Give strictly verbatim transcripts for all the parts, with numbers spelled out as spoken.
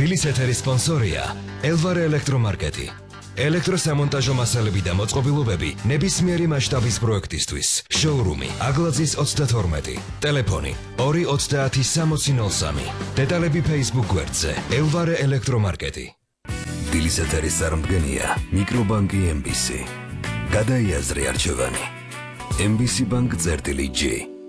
დილის ეთერის სპონსორია ელვარე ელექტრომარკეტი. ელექტროსამონტაჟო მასალები და მოწყობილობები ნებისმიერი მასშტაბის პროექტისთვის. შოურუმი აგლაძის ოცდათორმეტი. ტელეფონი ორი ოცდაათი სამოცი ნოლ სამი. დეტალები Facebook გვერდზე ელვარე ელექტრომარკეტი. დილის ეთერის წარმდგენია მიკრობანკი ემ ბი სი. გადაიაზრე არჩევანი. ემ ბი სი ბანკ წერტილი ჯი.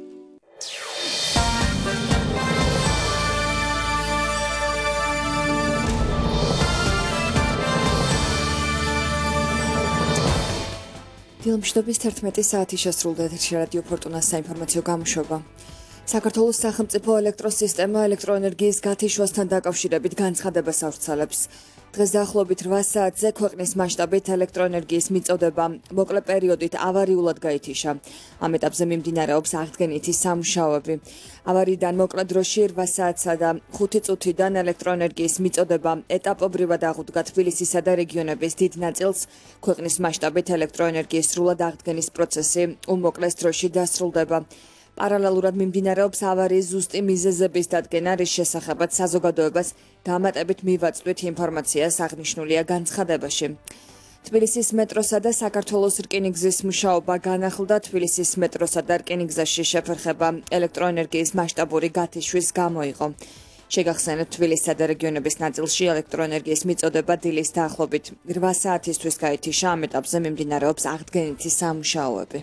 დილმშტობის თერთმეტი საათი შესრულდა ეთერში რადიო ფორტუნას საინფორმაციო გამოშვება. საქართველოს სახელმწიფო ელექტროსისტემა ელექტროენერგიის გათიშვასთან დაკავშირებით განცხადებას ავრცელებს. დღეს დაახლოებით რვა საათზე ქვეყნის მასშტაბით ელექტროენერგიის მიწოდება მოკლე პერიოდით ავარიულად გაითიშა. ამ ეტაპზე მიმდინარეობს აღდგენითი სამუშაოები. ავარიიდან მოკლე დროში რვა საათსა და ხუთი წუთიდან ელექტროენერგიის მიწოდება ეტაპობრივად აღუდგა თბილისისა და რეგიონების დიდ ნაწილს. ქვეყნის მასშტაბით ელექტროენერგიის სრულად აღდგენის პროცესი უმოკლეს დროში დასრულდება. პარალელურად მიმდინარეობს ავარიის ზუსტი მიზეზების დადგენა, რის შესახებაც საზოგადოებას დამატებით მივაწვდით ინფორმაციას აღნიშნულია განცხადებაში. თბილისის მეტროსა და საქართველოს რკინიგზის მუშაობა განახლდა. თბილისის მეტროსა და რკინიგზაში შეფერხება ელექტროენერგიის მასშტაბური გათიშვის გამო იყო. შეგახსენებთ, თბილისსა და რეგიონების ნაწილში ელექტროენერგიის მიწოდება დილის დაახლოებით რვა საათისთვის გაითიშა. ამ ეტაპზე მიმდინარეობს აღდგენითი სამუშაოები.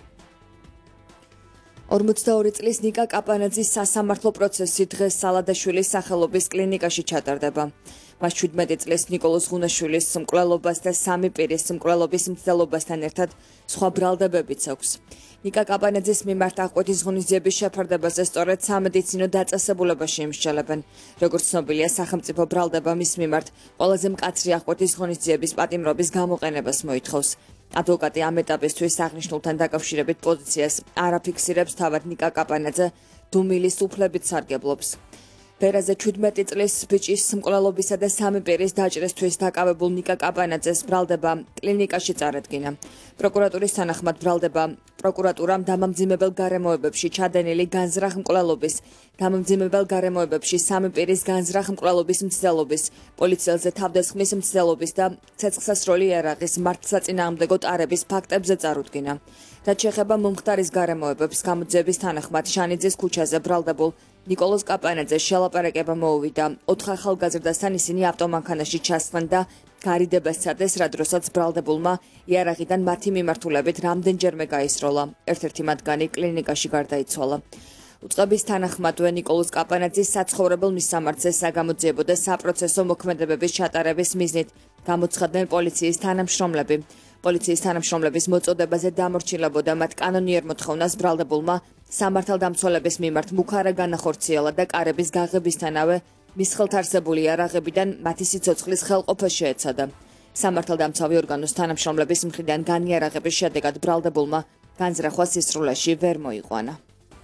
ორმოცდაორი წლის ნიკა კაპანაძის სასამართლო პროცესი დღეს სალადაშვილის სახელობის კლინიკაში ჩატარდება. მას შვიდმეტი წლის ნიკოლოზ ღუნაშვილის მკვლელობას და სამი პირის მკვლელობის მცდელობასთან ერთად სხვა ბრალდებებიც აქვს. ნიკა კაპანაძის მიმართ აღკვეთის ღონისძიების შეფარდებაზე სწორედ სამედიცინო დაწესებულებაში იმსჯელებენ. როგორც ცნობილია, სახელმწიფო ბრალდება მის მიმართ ყველაზე მკაცრი აღკვეთის ღონისძიების პატიმრობის გამოყენებას მოითხოვს. ადვოკატი ამ ეტაპისთვის აღნიშნულთან დაკავშირებით პოზიციას არ აფიქსირებს, თავად ნიკა კაპანაძე დუმილის უფლებით სარგებლობს. ფერაზე შვიდმეტი წლის ბიჭის მკვლელობისა და სამი პირის დაჭრისთვის დაკავებულ ნიკა კაპანაძეს ბრალდება კლინიკაში წარადგინა. პროკურატურის თანახმად ბრალდება პროკურატურამ დამამძიმებელ გარემოებებში ჩადენილი განზრახ მკვლელობის, დამამძიმებელ გარემოებებში სამი პირის განზრახ მკვლელობის მცდელობის, პოლიციელზე თავდასხმის მცდელობის და ცეცხლსასროლი იარაღის მართლსაწინააღმდეგო ტარების ფაქტებზე წარუდგინა. რაც შეეხება მომხდარის გარემოებებს, გამოძიების თანახმად შანიძის ქუჩაზე ბრალდებულ ნიკოლოზ კაპანაძეს შელაპარაკება მოუვიდა. ოთხ ახალგაზრდასთან ისინი ავტომანქანაში ჩასხდნენ და გარიდება სცადეს, რა დროსაც ბრალდებულმა იარაღიდან მათი მიმართულებით რამდენჯერმე გაისროლა. ერთ-ერთი მათგანი კლინიკაში გარდაიცვალა. უწყების თანახმადვე ნიკოლოზ კაპანაძის საცხოვრებელ მისამართზე საგამოძიებო და საპროცესო მოქმედებების ჩატარების მიზნით გამოცხადდნენ პოლიციის თანამშრომლები. პოლიციის თანამშრომლების მოწოდებაზე დამორჩილებოდა მათ კანონიერ მოთხოვნას ბრალდებულმა სამართალდამცველების მიმართ მუქარა განახორციელა და კარების გაღებისთანავე მის ხელთ არსებული იარაღებიდან მათი სიცოცხლის ხელყოფა შეეცადა. სამართალდამცავი ორგანოს თანამშრომლების მხრიდან განიარაღების შედეგად ბრალდებულმა განზრახვა სისრულეში ვერ მოიყვანა.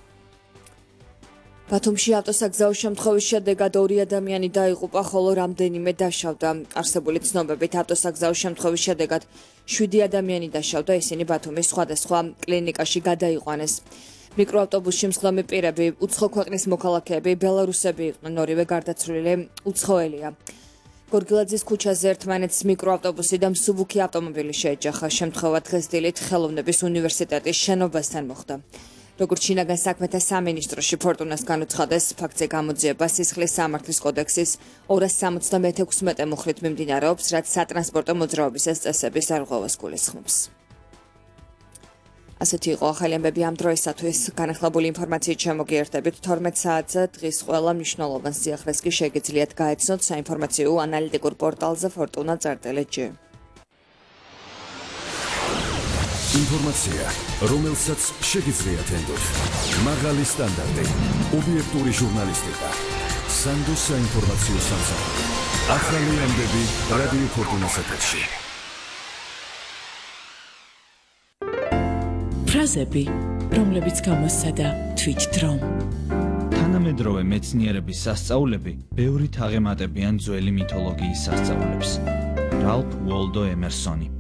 ბათუმში ავტოსაგზაო შემთხვევის შედეგად ორი ადამიანი დაიღუპა, ხოლო რამდენიმე დაშავდა. არსებული ცნობებით ავტოსაგზაო შემთხვევის შედეგად შვიდი ადამიანი დაშავდა, ისინი ბათუმის სხვადასხვა კლინიკაში გადაიყვანეს. მიკროავტობუსში მსხლომი პირები, უცხო ქვეყნის მოქალაქეები, ბელარუსები იყვნენ, ორივე გარდაცვლილი უცხოელია. გორგილაძის ქუჩაზე ერთმანეთს მიკროავტობუსი და მსუბუქი ავტომობილი შეეჯახა. შემთხვევა დღეს დილით ხელოვნების უნივერსიტეტის შენობასთან მოხდა. როგორც შინაგან საქმეთა სამინისტროში ფორტუნას განუცხადეს, ფაქტზე გამოძიება სისხლის სამართლის კოდექსის ორას სამოცდამეექვსმეტე მუხრით მიმდინარეობს, რაც სატრანსპორტო მოძრაობისას წესების არღვევას გულისხმობს. ასეთი იყო ახალი ამბები ამ დროისათვის. განახლებული ინფორმაციით შემოგიერთებით თორმეტ საათზე. დღის ყველა მნიშვნელოვან სიახლეს კი შეგიძლიათ გაეცნოთ საინფორმაციო ანალიტიკურ პორტალზე ფორტუნა წერტილი ჯი. ინფორმაცია, რომელსაც შეგიძლიათ ენდოთ. მაღალი სტანდარტი, ობიექტური ჟურნალისტიკა, სანდო საინფორმაციო სამსახური. ახალი ამბები რადიო ფორტუნას ეთერში. ფრაზები, რომლებიც გამოსცადა თვითდრომ. თანამედროვე მეცნიერების სასწაულები ბევრით აღემატებიან ძველი მითოლოგიის სასწაულებს. რალფ უოლდო ემერსონი.